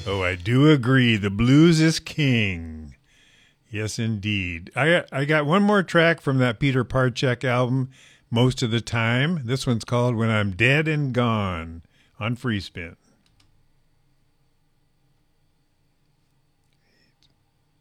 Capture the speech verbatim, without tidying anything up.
Oh, I do agree. The blues is king. Yes, indeed. I I got one more track from that Peter Parchek album, Most of the Time. This one's called When I'm Dead and Gone on Free Spin.